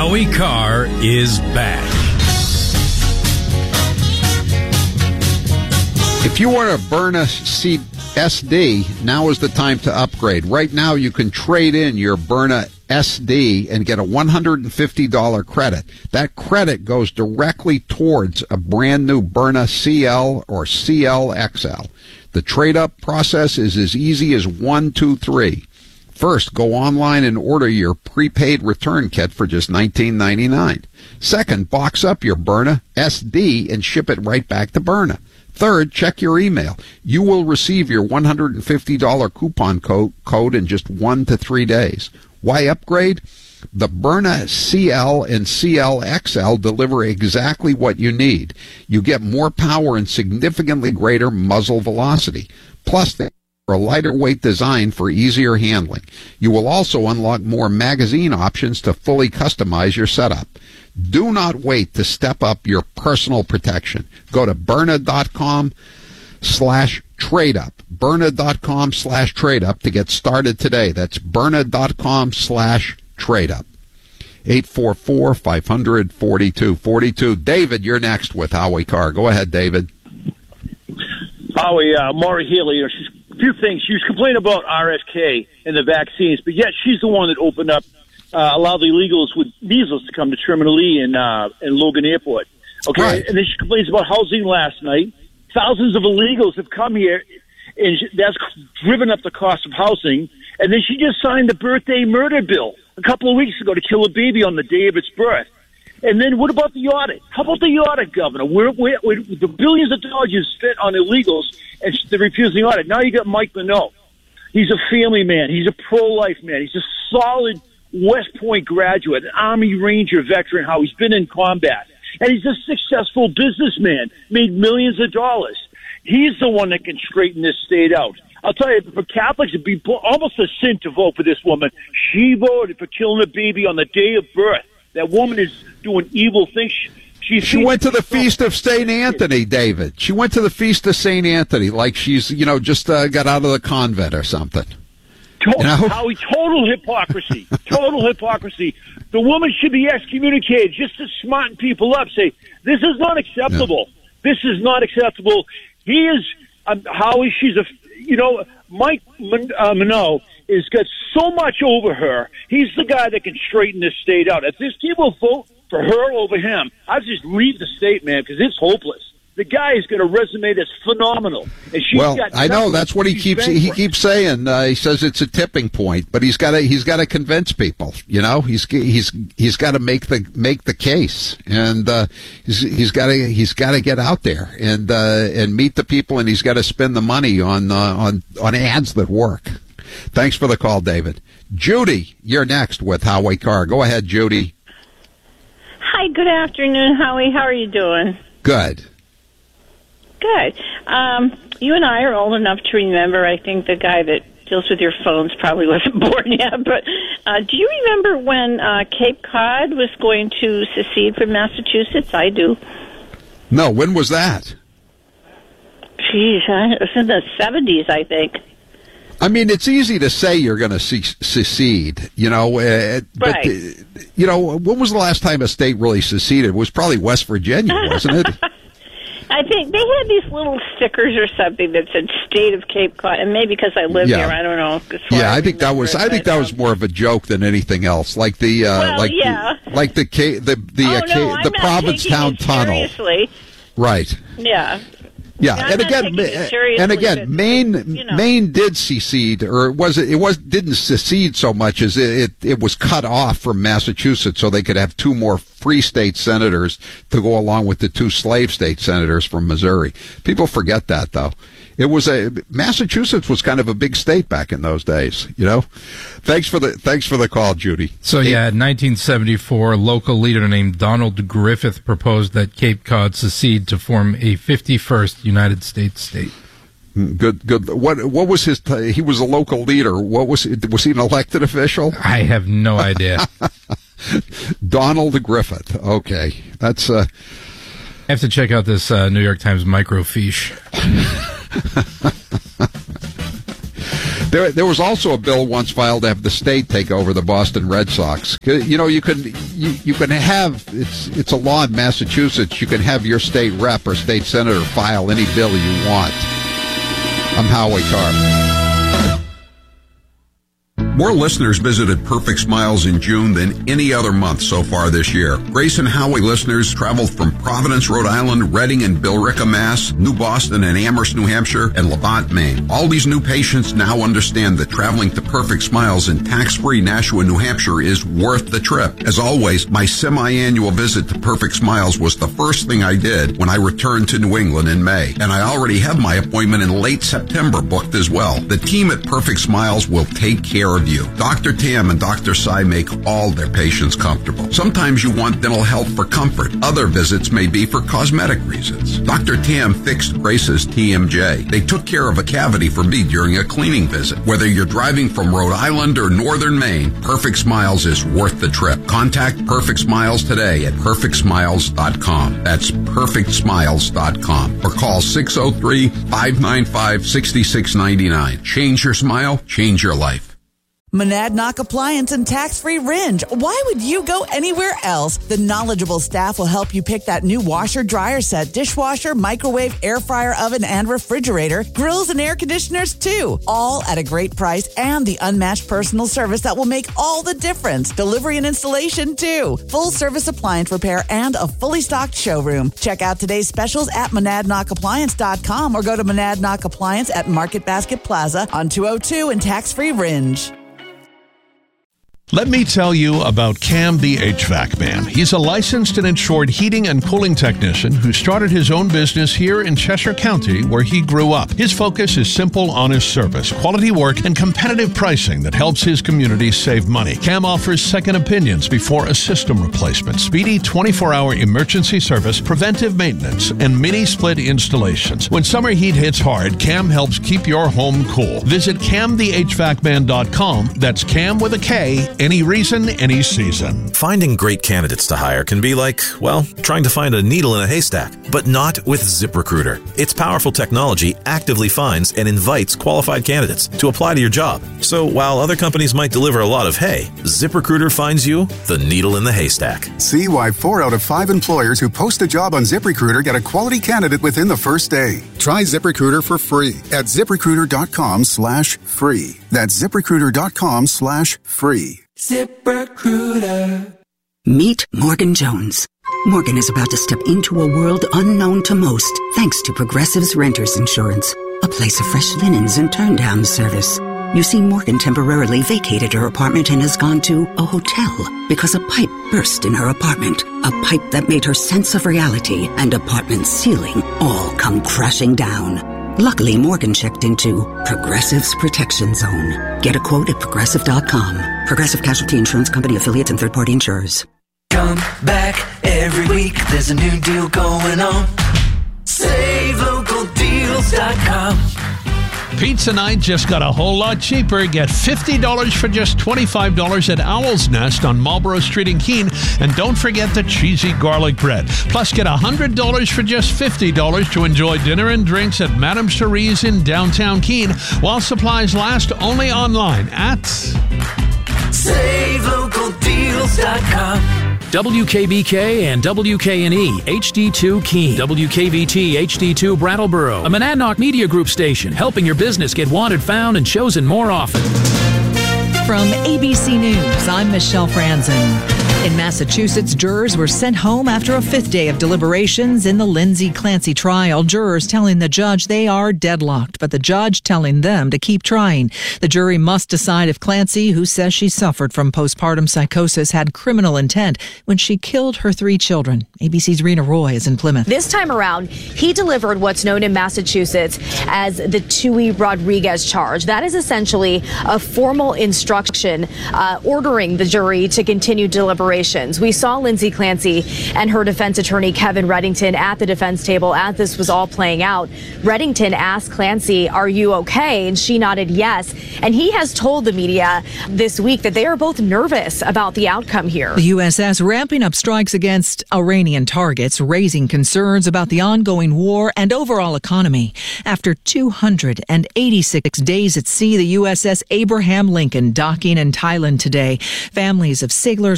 Howie Carr is back. If you want a Byrna SD, now is the time to upgrade. Right now, you can trade in your Byrna SD and get a $150 credit. That credit goes directly towards a brand new Byrna CL or CL-XL. The trade-up process is as easy as 1, 2, 3. First, go online and order your prepaid return kit for just $19.99. Second, box up your Byrna SD and ship it right back to Byrna. Third, check your email. You will receive your $150 coupon code in just 1 to 3 days. Why upgrade? The Byrna CL and CL-XL deliver exactly what you need. You get more power and significantly greater muzzle velocity. Plus, they are a lighter weight design for easier handling. You will also unlock more magazine options to fully customize your setup. Do not wait to step up your personal protection. Go to Byrna.com/trade-up. Byrna.com/trade-up to get started today. That's Byrna.com/trade-up. 844-500-4242. David, you're next with Howie Carr. Go ahead, David. Howie, Maura Healey, a few things. She was complaining about RFK and the vaccines, but yet she's the one that opened up, allowed the illegals with measles to come to Terminal E in Logan Airport. Okay, right. And then she complains about housing last night. Thousands of illegals have come here, and that's driven up the cost of housing. And then she just signed the birthday murder bill a couple of weeks ago to kill a baby on the day of its birth. And then what about the audit? How about the audit, Governor? Where the billions of dollars you spent on illegals and they're refusing the audit. Now you got Mike Minot. He's a family man. He's a pro-life man. He's a solid West Point graduate, an Army Ranger veteran, how he's been in combat. And he's a successful businessman, made millions of dollars. He's the one that can straighten this state out. I'll tell you, for Catholics, it'd be almost a sin to vote for this woman. She voted for killing a baby on the day of birth. That woman is doing evil things. She went to the Feast of St. Anthony, David. She went to the Feast of St. Anthony like she's, just got out of the convent or something. Howie, total hypocrisy. Total hypocrisy. The woman should be excommunicated just to smarten people up. Say, this is not acceptable. Yeah. This is not acceptable. He is, Howie, she's Mike Minot has got so much over her. He's the guy that can straighten this state out. If this people vote for her over him, I'd just leave the state, man, because it's hopeless. The guy has got a resume that's phenomenal. And I know that's what he keeps saying. He says it's a tipping point, but he's got to convince people. He's got to make the case, and he's got to get out there and meet the people, and he's got to spend the money on ads that work. Thanks for the call, David. Judy, you're next with Howie Carr. Go ahead, Judy. Hi, good afternoon, Howie. How are you doing? Good. Good. You and I are old enough to remember, I think the guy that deals with your phones probably wasn't born yet, but do you remember when Cape Cod was going to secede from Massachusetts? I do. No, when was that? Geez, it was in the 70s, I think. I mean, it's easy to say you're going to secede, but, right. When was the last time a state really seceded? It was probably West Virginia, wasn't it? I think they had these little stickers or something that said "State of Cape Cod," and maybe because I live here, I don't know. I think that was more of a joke than anything else. Like the the Provincetown Tunnel. Seriously. Right. Yeah. Yeah, and again, Maine did secede, or didn't secede so much as it was cut off from Massachusetts, so they could have 2 more free state senators to go along with the 2 slave state senators from Missouri. People forget that, though. Massachusetts was kind of a big state back in those days, Thanks for the call, Judy. So in 1974, a local leader named Donald Griffith proposed that Cape Cod secede to form a 51st United States state. Good. What was his? He was a local leader. Was he an elected official? I have no idea. Donald Griffith. Okay, that's. I have to check out this New York Times microfiche. There was also a bill once filed to have the state take over the Boston Red Sox. You know, you can have, it's a law in Massachusetts, you can have your state rep or state senator file any bill you want. I'm Howie Carr. More listeners visited Perfect Smiles in June than any other month so far this year. Grace and Howie listeners traveled from Providence, Rhode Island, Reading and Billerica, Mass., New Boston and Amherst, New Hampshire, and Levant, Maine. All these new patients now understand that traveling to Perfect Smiles in tax-free Nashua, New Hampshire is worth the trip. As always, my semi-annual visit to Perfect Smiles was the first thing I did when I returned to New England in May. And I already have my appointment in late September booked as well. The team at Perfect Smiles will take care of you. Dr. Tam and Dr. Sai make all their patients comfortable. Sometimes you want dental health for comfort. Other visits may be for cosmetic reasons. Dr. Tam fixed Grace's TMJ. They took care of a cavity for me during a cleaning visit. Whether you're driving from Rhode Island or Northern Maine, Perfect Smiles is worth the trip. Contact Perfect Smiles today at perfectsmiles.com. That's perfectsmiles.com. Or call 603-595-6699. Change your smile, change your life. Monadnock Appliance and tax-free Ringe. Why would you go anywhere else? The knowledgeable staff will help you pick that new washer, dryer set, dishwasher, microwave, air fryer, oven, and refrigerator, grills and air conditioners too. All at a great price and the unmatched personal service that will make all the difference. Delivery and installation too. Full service appliance repair and a fully stocked showroom. Check out today's specials at monadnockappliance.com or go to Monadnock Appliance at Market Basket Plaza on 202 and tax-free Ringe. Let me tell you about Cam the HVAC Man. He's a licensed and insured heating and cooling technician who started his own business here in Cheshire County where he grew up. His focus is simple, honest service, quality work, and competitive pricing that helps his community save money. Cam offers second opinions before a system replacement, speedy 24-hour emergency service, preventive maintenance, and mini-split installations. When summer heat hits hard, Cam helps keep your home cool. Visit CamTheHVACman.com. That's Cam with a K. Any reason, any season. Finding great candidates to hire can be like, well, trying to find a needle in a haystack, but not with ZipRecruiter. Its powerful technology actively finds and invites qualified candidates to apply to your job. So while other companies might deliver a lot of hay, ZipRecruiter finds you the needle in the haystack. See why 4 out of 5 employers who post a job on ZipRecruiter get a quality candidate within the first day. Try ZipRecruiter for free at ZipRecruiter.com/free. That's ZipRecruiter.com/free. ZipRecruiter. Meet Morgan Jones. Morgan is about to step into a world unknown to most thanks to Progressive's Renters Insurance, a place of fresh linens and turn-down service. You see, Morgan temporarily vacated her apartment and has gone to a hotel because a pipe burst in her apartment. A pipe that made her sense of reality and apartment ceiling all come crashing down. Luckily, Morgan checked into Progressive's Protection Zone. Get a quote at Progressive.com. Progressive Casualty Insurance Company affiliates and third-party insurers. Come back every week. There's a new deal going on. SaveLocalDeals.com. Pizza night just got a whole lot cheaper. Get $50 for just $25 at Owl's Nest on Marlborough Street in Keene. And don't forget the cheesy garlic bread. Plus, get $100 for just $50 to enjoy dinner and drinks at Madame Cherie's in downtown Keene while supplies last, only online at SaveLocalDeals.com. WKBK and WKNE HD2 Keene, WKVT HD2 Brattleboro, a Monadnock Media Group station, helping your business get wanted, found, and chosen more often. From ABC News, I'm Michelle Franzen. In Massachusetts, jurors were sent home after a 5th day of deliberations in the Lindsay Clancy trial. Jurors telling the judge they are deadlocked, but the judge telling them to keep trying. The jury must decide if Clancy, who says she suffered from postpartum psychosis, had criminal intent when she killed her 3 children. ABC's Rena Roy is in Plymouth. This time around, he delivered what's known in Massachusetts as the Tui Rodriguez charge. That is essentially a formal instruction instruction ordering the jury to continue deliberations. We saw Lindsay Clancy and her defense attorney Kevin Reddington at the defense table as this was all playing out. Reddington asked Clancy, "Are you okay?" And she nodded yes. And he has told the media this week that they are both nervous about the outcome here. The USS ramping up strikes against Iranian targets, raising concerns about the ongoing war and overall economy. After 286 days at sea, the USS Abraham Lincoln docking in Thailand today. Families of sailors